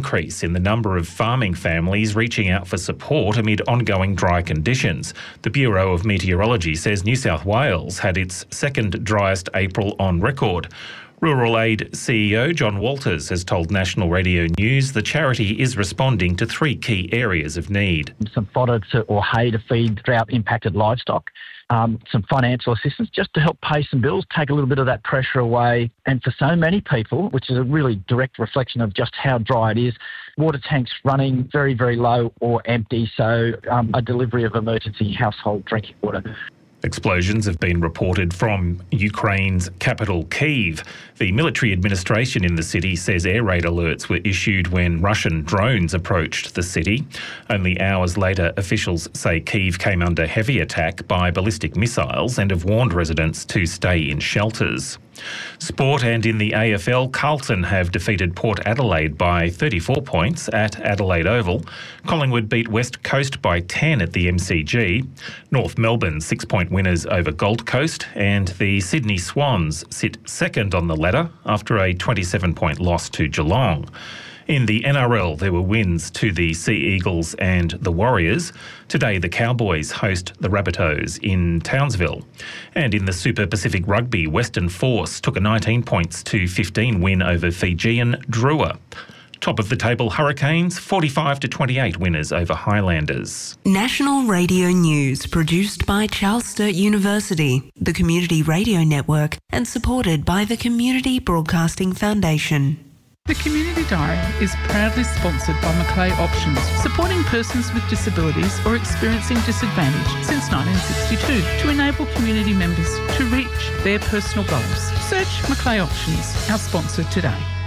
increase in the number of farming families reaching out for support amid ongoing dry conditions. The Bureau of Meteorology says New South Wales had its second driest April on record. Rural Aid CEO John Walters has told National Radio News the charity is responding to three key areas of need. Some fodder or hay to feed drought-impacted livestock, some financial assistance just to help pay some bills, take a little bit of that pressure away. And for so many people, which is a really direct reflection of just how dry it is, water tanks running very, very low or empty, so a delivery of emergency household drinking water. Explosions have been reported from Ukraine's capital, Kyiv. The military administration in the city says air raid alerts were issued when Russian drones approached the city. Only hours later, officials say Kyiv came under heavy attack by ballistic missiles and have warned residents to stay in shelters. Sport, and in the AFL, Carlton have defeated Port Adelaide by 34 points at Adelaide Oval. Collingwood beat West Coast by 10 at the MCG. North Melbourne 6-point winners over Gold Coast, and the Sydney Swans sit second on the ladder after a 27-point loss to Geelong. In the NRL, there were wins to the Sea Eagles and the Warriors. Today, the Cowboys host the Rabbitohs in Townsville. And in the Super Pacific Rugby, Western Force took a 19-15 win over Fijian Drua. Top of the table, Hurricanes, 45-28 winners over Highlanders. National Radio News, produced by Charles Sturt University, the Community Radio Network, and supported by the Community Broadcasting Foundation. The Community Diary is proudly sponsored by Macleay Options, supporting persons with disabilities or experiencing disadvantage since 1962 to enable community members to reach their personal goals. Search Macleay Options, our sponsor today.